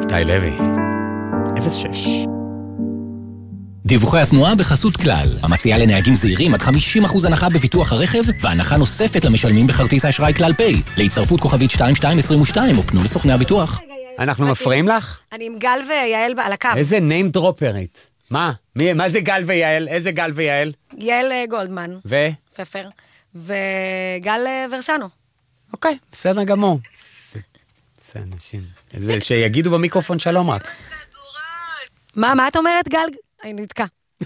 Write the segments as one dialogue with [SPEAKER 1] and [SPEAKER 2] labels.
[SPEAKER 1] איתי לוי, 06.
[SPEAKER 2] דיווחי התנועה בחסות כלל, המציעה לנהגים זהירים עד 50% הנחה בביטוח הרכב, והנחה נוספת למשלמים בכרטיס האשראי כלל פיי. להצטרפות כוכבית 2222 או פנו לסוכני הביטוח.
[SPEAKER 1] אנחנו מפריעים לך?
[SPEAKER 3] אני עם גל ויעל על הקו.
[SPEAKER 1] איזה name dropperית. מה זה גל ויעל? איזה גל ויעל?
[SPEAKER 3] יעל גולדמן. פפר. וגל ורסנו.
[SPEAKER 1] אוקיי, בסדר גמור. זה אנשים. שיגידו במיקרופון שלום רק.
[SPEAKER 3] מה את אומרת, גל? אני נתקע.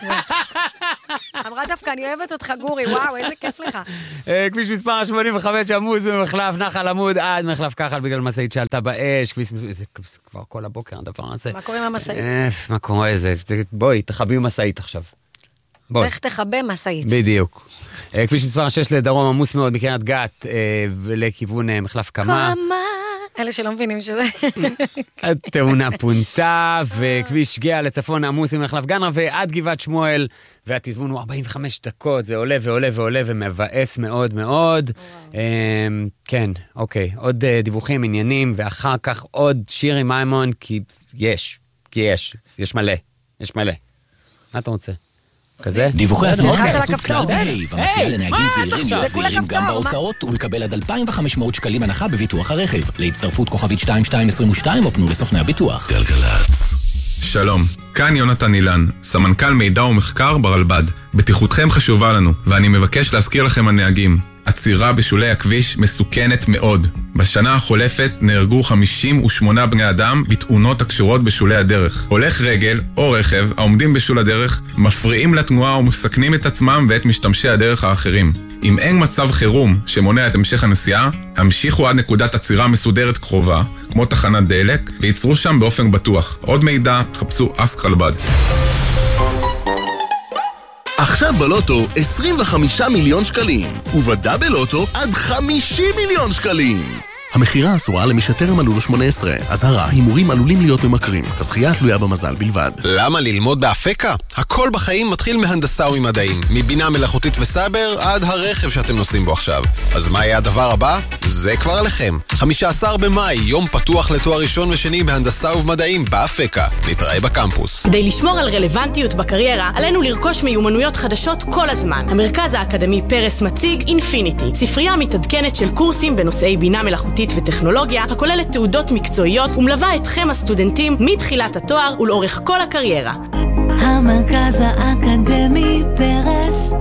[SPEAKER 3] אמרה דווקא, אני אוהבת אותך גורי, וואו, איזה כיף לך.
[SPEAKER 1] כביש מספר 85 עמוז ממחלף נחל עמוד עד מחלף כחל בגלל מסעית שעלתה באש, זה כבר כל הבוקר הדבר הזה.
[SPEAKER 3] מה קורה עם המסעית?
[SPEAKER 1] מה קורה זה? בואי, תחבי מסעית עכשיו.
[SPEAKER 3] איך תחבה מסעית?
[SPEAKER 1] בדיוק. כביש מספר 6 לדרום עמוס מאוד מקריית גת לכיוון מחלף קמה.
[SPEAKER 3] אלה שלא מבינים שזה.
[SPEAKER 1] התאונה פונתה, וכביש גאה לצפון עמוס ממחלף גנרה ועד גבעת שמואל, והתזמון הוא 45 דקות, זה עולה ועולה ועולה ומבאס מאוד מאוד. כן, אוקיי, עוד דיווחים, עניינים, ואחר כך עוד שירי מיימון, כי יש מלא. מה אתה רוצה? כזה?
[SPEAKER 2] דיווחי התנועה בחסות כלל פיי, המציעה לנהגים זהירים להיות זהירים גם בהוצאות ולקבל עד 2,500 שקלים הנחה בביטוח הרכב. להצטרפות כוכבית 2222 או פנו לסוכני הביטוח.
[SPEAKER 4] גלגלצ. שלום, כאן יונתן אילן, סמנכ"ל מידע ומחקר ברלב"ד. בטיחותכם חשובה לנו, ואני מבקש להזכיר לכם הנהגים. עצירה בשולי הכביש מסוכנת מאוד. בשנה החולפת נהרגו 58 בני אדם בתאונות הקשורות בשולי הדרך. הולך רגל או רכב העומדים בשול הדרך מפריעים לתנועה ומסכנים את עצמם ואת משתמשי הדרך האחרים. אם אין מצב חירום שמונע את המשך הנסיעה, המשיכו עד נקודת עצירה מסודרת קרובה, כמו תחנת דלק, ויצרו שם באופן בטוח. עוד מידע, חפשו אסק רלב"ד.
[SPEAKER 5] עכשיו בלוטו 25 מיליון שקלים, ובדאבל לוטו עד 50 מיליון שקלים. המחירה אסורה למי שטרם מלאו 18. אזהרה, הימורים עלולים להיות ממכרים. הזכייה תלויה במזל בלבד.
[SPEAKER 6] למה ללמוד באפקה? הכל בחיים מתחיל מהנדסה וממדעים. מבינה מלאכותית וסייבר עד הרכב שאתם נוסעים בו עכשיו. אז מה יהיה הדבר הבא? זה כבר עליכם. 15 במאי, יום פתוח לתואר ראשון ושני בהנדסה ובמדעים באפקה. נתראה בקמפוס.
[SPEAKER 7] כדי לשמור על רלוונטיות בקריירה, עלינו לרכוש מיומנויות חדשות כל הזמן. המרכז האקדמי פרס מציג אינפיניטי, ספרייה מתעדכנת של קורסים בנושאי בינה מלאכותית וטכנולוגיה, הכוללת תעודות מקצועיות ומלווה אתכם הסטודנטים מתחילת התואר ולאורך כל הקריירה.
[SPEAKER 8] המרכז האקדמי פרס,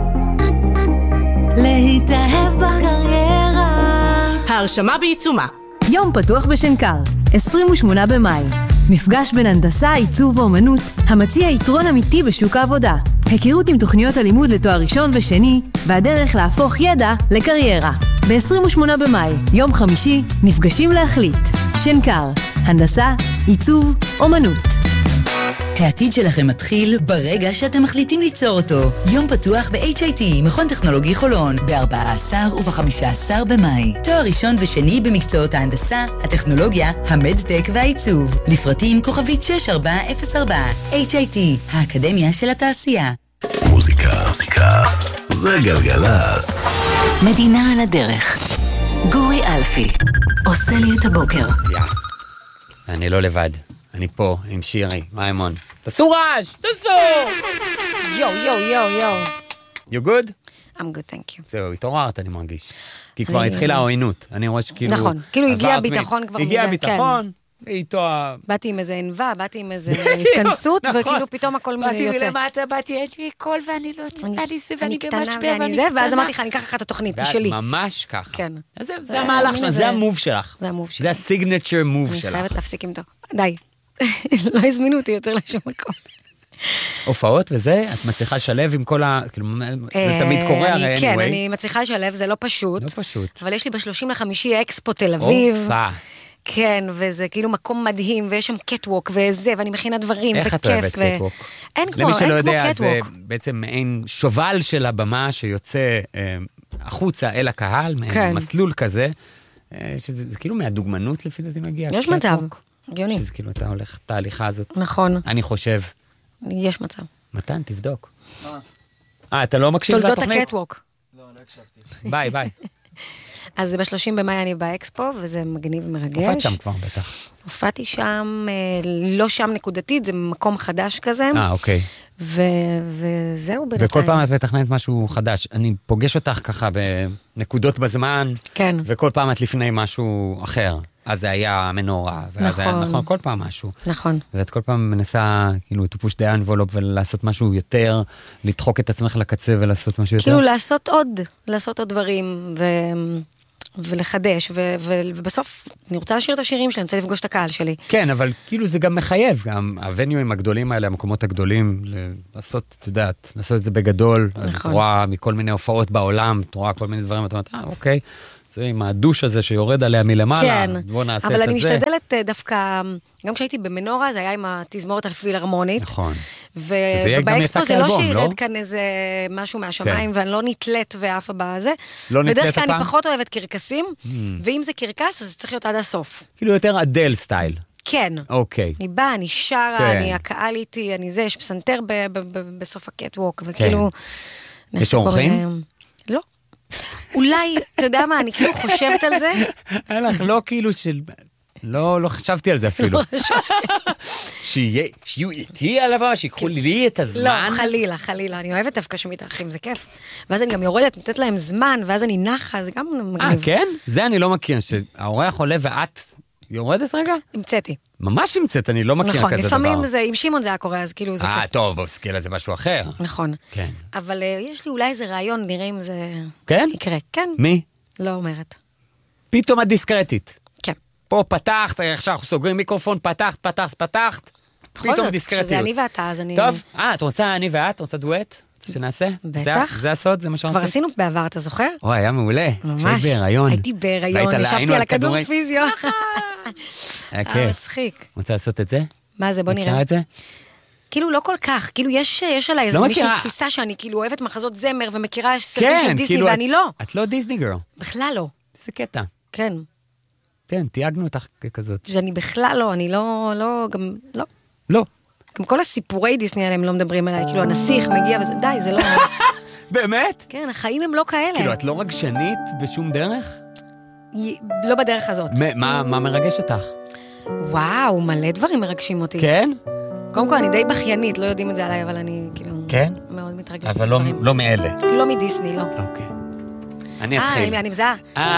[SPEAKER 8] להתאהב בקריירה.
[SPEAKER 7] ההרשמה בעיצומה.
[SPEAKER 9] יום פתוח בשנקר, 28 במאי. מפגש בין הנדסה, עיצוב ואומנות, המציע יתרון אמיתי בשוק העבודה. היכרות עם תוכניות הלימוד לתואר ראשון ושני, והדרך להפוך ידע לקריירה. ב-28 במאי, יום חמישי, נפגשים להחליט. שנקר, הנדסה, עיצוב, אומנות.
[SPEAKER 10] העתיד שלכם מתחיל ברגע שאתם מחליטים ליצור אותו. יום פתוח ב-HIT, מכון טכנולוגי חולון, ב-14 וב-15 במאי. תואר ראשון ושני במקצועות ההנדסה, הטכנולוגיה, המדטק והעיצוב. לפרטים כוכבית 6404. HIT, האקדמיה של התעשייה.
[SPEAKER 5] מוזיקה. זה גלגלצ.
[SPEAKER 10] מדינה על הדרך. גורי אלפי עושה לי את הבוקר.
[SPEAKER 1] אני לא לבד. אני פה עם שירי, מיימון. תעשו רעש! תעשו!
[SPEAKER 3] יו.
[SPEAKER 1] You good?
[SPEAKER 3] I'm good, thank you.
[SPEAKER 1] זהו, התעוררת, אני מרגיש. כי כבר התחילה העוינות. אני רואה שכאילו...
[SPEAKER 3] נכון, כאילו הגיע הביטחון כבר.
[SPEAKER 1] הגיע הביטחון, ואיתו
[SPEAKER 3] באתי עם איזה ענווה, באתי עם איזה התכנסות, וכאילו פתאום הכל יוצא.
[SPEAKER 1] באתי מלמטה, יש לי קול ואני לא צריכה ואני במשבר ואני
[SPEAKER 3] זה, ואז אמרתי לך, אני אקח לך את התוכנית, היא שלי.
[SPEAKER 1] ממש ככה.
[SPEAKER 3] כן.
[SPEAKER 1] זה המהלך שלך, זה המוב שלך. זה הסיגנצ'ר מוב שלך.
[SPEAKER 3] אני חייבת להפסיק עם זה. די. לא הזמינו אותי יותר לשום מקום.
[SPEAKER 1] הופעות וזה, את מצליחה לשלב עם כל ה... זה תמיד קורה הרי, anyway.
[SPEAKER 3] כן, אני מצליחה לשלב, זה לא פשוט.
[SPEAKER 1] לא פשוט.
[SPEAKER 3] אבל יש לי ב-30 אקספו תל אביב. כן, וזה כאילו מקום מדהים, ויש שם קטווק וזה, ואני מכינה דברים, וכיף.
[SPEAKER 1] איך את אוהבת קטווק?
[SPEAKER 3] אין כמו
[SPEAKER 1] למי שלא יודע,
[SPEAKER 3] קטווק.
[SPEAKER 1] זה בעצם מעין שובל של הבמה שיוצא החוצה אל הקהל, מסלול כזה, שזה כאילו מהדוגמנות לפי דעתי מגיע.
[SPEAKER 3] יש מצב, הגיוני.
[SPEAKER 1] שזה כאילו אתה הולך תהליכה הזאת.
[SPEAKER 3] נכון.
[SPEAKER 1] אני חושב.
[SPEAKER 3] יש מצב.
[SPEAKER 1] מתן, תבדוק. אתה לא מקשיב לתוכנית?
[SPEAKER 3] תולדות הקטווק.
[SPEAKER 11] לא הקשבתי.
[SPEAKER 1] ביי.
[SPEAKER 3] אז ב-30 במאי אני באקספו, וזה מגניב ומרגש.
[SPEAKER 1] הופעת שם כבר בטח.
[SPEAKER 3] הופעתי שם, לא שם נקודתית, זה מקום חדש כזה.
[SPEAKER 1] אוקיי.
[SPEAKER 3] וזהו בינתיים.
[SPEAKER 1] וכל פעם את מתכננת משהו חדש. אני פוגש אותך ככה בנקודות בזמן,
[SPEAKER 3] כן.
[SPEAKER 1] וכל פעם את לפני משהו אחר. אז זה היה מנורה, ואז היה נכון, כל פעם משהו.
[SPEAKER 3] נכון.
[SPEAKER 1] ואת כל פעם מנסה, כאילו, to push the envelope ולעשות משהו יותר, לדחוק את עצמך לקצה ולעשות משהו יותר.
[SPEAKER 3] כאילו, לעשות עוד דברים, ולחדש, ובסוף אני רוצה לשיר את השירים שלי, אני רוצה לפגוש את הקהל שלי.
[SPEAKER 1] כן, אבל כאילו זה גם מחייב, גם הווניואים הגדולים האלה, המקומות הגדולים, לעשות, את יודעת, לעשות את זה בגדול, אז את רואה מכל מיני הופעות בעולם, את רואה כל מיני דברים, את אומרת, אוקיי, זה עם הדוש הזה שיורד עליה מלמעלה, בוא נעשה את זה.
[SPEAKER 3] אבל אני משתדלת דווקא, גם כשהייתי במנורה, זה היה עם התזמורת הפילהרמונית.
[SPEAKER 1] נכון.
[SPEAKER 3] ובאקספו זה לא שירד כאן איזה משהו מהשמיים, ואני לא נתלת ואף בזה. בדרך כלל אני פחות אוהבת קרקסים, ואם זה קרקס, אז צריך להיות עד הסוף.
[SPEAKER 1] כאילו יותר אדל סטייל.
[SPEAKER 3] כן.
[SPEAKER 1] אוקיי.
[SPEAKER 3] אני באה, אני שרה, אני הקהל איתי, אני זה, יש פסנתר בסוף הקטווק, וכאילו...
[SPEAKER 1] יש אורחים?
[SPEAKER 3] לא. אולי, אתה יודע מה, אני כאילו חושבת על זה.
[SPEAKER 1] אין לך, לא כאילו של... לא חשבתי על זה אפילו. שיהיו איתי על הבמה, שיקחו לי את הזמן.
[SPEAKER 3] לא, חלילה. אני אוהבת דווקא שמתארחים, זה כיף. ואז אני גם יורדת, נותנת להם זמן, ואז אני נחה, זה גם מגניב.
[SPEAKER 1] כן? זה אני לא מכיר, שהאורח עולה ואת יורדת רגע?
[SPEAKER 3] המצאתי.
[SPEAKER 1] ממש המצאת, אני לא מכיר כזה דבר.
[SPEAKER 3] נכון, לפעמים זה, עם שימון זה היה קורה, אז כאילו זה כיף.
[SPEAKER 1] טוב, סקילה זה משהו אחר.
[SPEAKER 3] נכון.
[SPEAKER 1] כן.
[SPEAKER 3] אבל יש לי אולי איזה רעיון, נראה אם זה יקרה. כן?
[SPEAKER 1] מי?
[SPEAKER 3] לא אומרת.
[SPEAKER 1] פתאום את דיסקרטית.
[SPEAKER 3] כן.
[SPEAKER 1] פה פתחת, עכשיו אנחנו סוגרים מיקרופון, פתחת. פתאום דיסקרטיות.
[SPEAKER 3] שזה אני ואתה, אז אני...
[SPEAKER 1] טוב, את רוצה אני ואת? רוצה דואט? שנעשה?
[SPEAKER 3] בטח.
[SPEAKER 1] זה הסוד, זה מה שרציתי?
[SPEAKER 3] כבר עשינו בעבר, אתה זוכר?
[SPEAKER 1] היה מעולה.
[SPEAKER 3] ממש. הייתי בהיריון, ישבתי על הכדור פיזיו.
[SPEAKER 1] היה כיף.
[SPEAKER 3] מצחיק.
[SPEAKER 1] רוצה לעשות את זה?
[SPEAKER 3] מה זה? בוא נראה.
[SPEAKER 1] מכירה את זה?
[SPEAKER 3] כאילו לא כל כך, כאילו יש עליי איזו מישהו תפיסה שאני כאילו אוהבת מחזות זמר ומכירה סרטים של דיסני ואני לא.
[SPEAKER 1] את לא דיסני גרל.
[SPEAKER 3] בכלל לא.
[SPEAKER 1] זה קטע.
[SPEAKER 3] כן.
[SPEAKER 1] כן, תייגנו אותך ככזאת.
[SPEAKER 3] שאני בכלל לא, אני לא, גם לא.
[SPEAKER 1] לא.
[SPEAKER 3] גם כל הסיפורי דיסני האלה הם לא מדברים עליי, כאילו הנסיך מגיע וזה, די, זה לא...
[SPEAKER 1] באמת?
[SPEAKER 3] כן, החיים הם לא כאלה.
[SPEAKER 1] כאילו, את לא רגשנית בשום דרך?
[SPEAKER 3] לא בדרך הזאת.
[SPEAKER 1] מה מרגש אותך?
[SPEAKER 3] וואו, מלא דברים מרגשים אותי.
[SPEAKER 1] כן?
[SPEAKER 3] קודם כל, אני די בכיינית, לא יודעים את זה עליי, אבל אני כאילו...
[SPEAKER 1] כן?
[SPEAKER 3] מאוד מתרגשת.
[SPEAKER 1] אבל לא מאלה.
[SPEAKER 3] לא מדיסני, לא.
[SPEAKER 1] אוקיי. אני אתחיל.
[SPEAKER 3] אני מזהה.